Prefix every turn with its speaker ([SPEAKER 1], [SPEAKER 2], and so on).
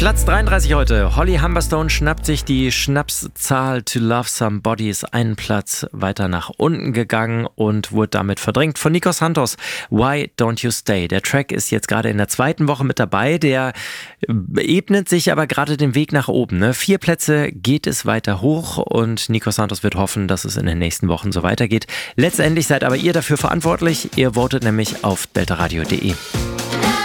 [SPEAKER 1] Platz 33 heute. Holly Humberstone schnappt sich die Schnapszahl To Love Somebody, ist einen Platz weiter nach unten gegangen und wurde damit verdrängt von Nico Santos. Why Don't You Stay? Der Track ist jetzt gerade in der zweiten Woche mit dabei. Der ebnet sich aber gerade den Weg nach oben. Ne? 4 Plätze geht es weiter hoch und Nico Santos wird hoffen, dass es in den nächsten Wochen so weitergeht. Letztendlich seid aber ihr dafür verantwortlich. Ihr votet nämlich auf deltaradio.de.